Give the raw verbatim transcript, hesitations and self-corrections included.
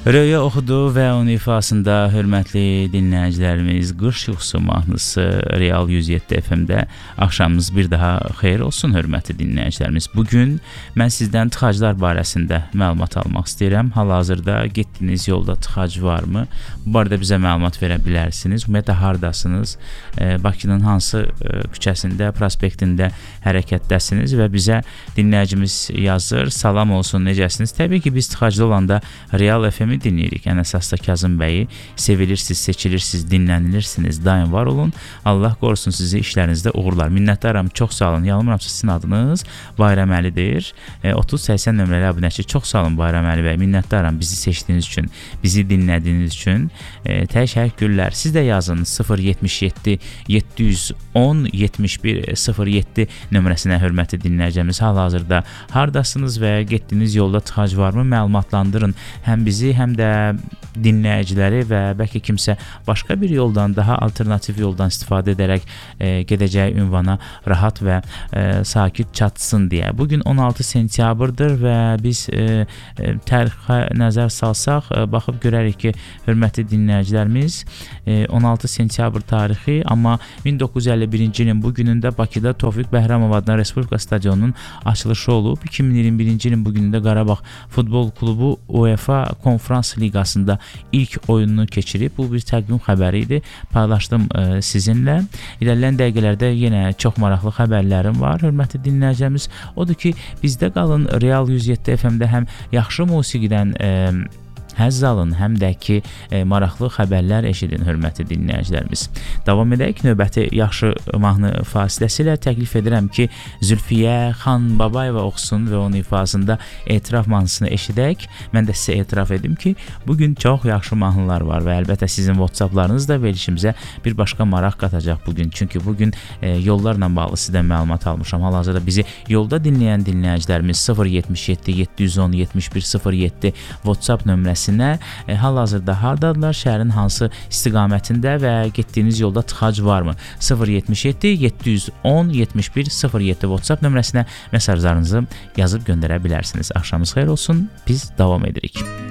Röya oxudu və onun ifasında hörmətli dinləyicilərimiz qış yuxusu mahnısı Real yüz yeddi F M-də axşamınız bir daha xeyir olsun hörmətli dinləyicilərimiz. Bugün mən sizdən tıxaclar barəsində məlumat almaq istəyirəm. Hal-hazırda getdiyiniz yolda tıxac varmı? Bu barədə bizə məlumat verə bilərsiniz. Ümumiyyətlə hardasınız? E, Bakının hansı e, küçəsində, prospektində hərəkətdəsiniz və bizə dinləyicimiz yazır. Salam olsun, necəsiniz? Təbii ki, biz tıxacda olanda Real F M dinləyirik. Ən əsasda Kazım bəyi sevilirsiniz, seçilirsiniz, dinlənilirsiniz. Daim var olun. Allah qorusun sizi işlərinizdə uğurlar. Minnətdaram. Çox sağ olun. Yanılmıramsa sizin adınız Bayram Əlidir. E, otuz səksən nömrəli abunəçi. Çox sağ olun Bayram Əli bəy. Minnətdaram bizi seçdiyiniz üçün, bizi dinlədiyiniz üçün. E, təşəkkürlər. Siz də yazın sıfır yetmiş yeddi yeddi yüz on yetmiş bir sıfır yeddi nömrəsinə hörmətli dinləyicimiz. Hal-hazırda hardasınız və getdiyiniz yolda tıxac varmı? Məlumatlandırın. Həm bizi, həm də dinləyiciləri və bəlkə kimsə başqa bir yoldan, daha alternativ yoldan istifadə edərək e, gedəcəyi ünvana rahat və e, sakit çatsın deyə. Bugün on altı sentyabrdır və biz e, e, tarixə nəzər salsaq, e, baxıb görərik ki, hörmətli dinləyicilərimiz e, on altı sentyabr tarixi, amma min doqquz yüz əlli birinci ilin bu günündə Bakıda Tofiq Bəhramov adına Respublika stadionunun açılışı olub. iki min iyirmi birinci ilin bu günündə Qarabağ Futbol Klubu UEFA Konferans Liqasında ilk oyununu keçirib. Bu bir təqdim xəbəri idi. Paylaşdım e, sizinlə. İlərləyən dəqiqələrdə yenə çox maraqlı xəbərlərim var. Hörmətli dinləyicimiz, odur ki, bizdə qalın. Real yüz yeddi F M-də həm yaxşı musiqidən e, həzz alın, həm də ki, e, maraqlı xəbərlər eşidin, hörmətli dinləyicilərimiz. Davam edək. Növbəti yaxşı mahnı fasiləsilə təklif edirəm ki, Zülfiyə Xanbabayeva oxusun və onun ifasında etiraf mahnısını eşidək. Mən də sizə etiraf edim ki, bugün çox yaxşı mahnılar var və əlbəttə sizin WhatsApp-larınız da verilişimizə bir başqa maraq qatacaq bugün. Çünki bugün e, yollarla bağlı sizdən məlumat almışam. Hal-hazırda bizi yolda dinləyən dinləyicilərimiz sıfır yetmiş yeddi yeddi yüz on yetmiş bir sıfır yeddi WhatsApp nömrəsi E, hal-hazırda hardadılar, şəhərin hansı istiqamətində və getdiyiniz yolda tıxac varmı? sıfır yetmiş yeddi yeddi yüz on yetmiş bir sıfır yeddi WhatsApp nömrəsinə mesajlarınızı yazıb göndərə bilərsiniz. Axşamınız xeyir olsun. Biz davam edirik.